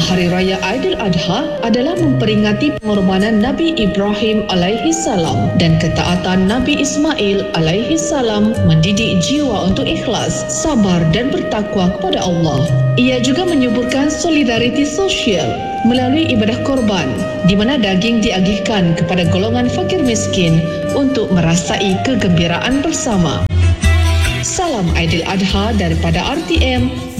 Hari Raya Aidiladha adalah memperingati pengorbanan Nabi Ibrahim alaihi salam dan ketaatan Nabi Ismail alaihi salam mendidik jiwa untuk ikhlas, sabar dan bertakwa kepada Allah. Ia juga menyuburkan solidariti sosial melalui ibadah korban di mana daging diagihkan kepada golongan fakir miskin untuk merasai kegembiraan bersama. Salam Aidiladha daripada RTM.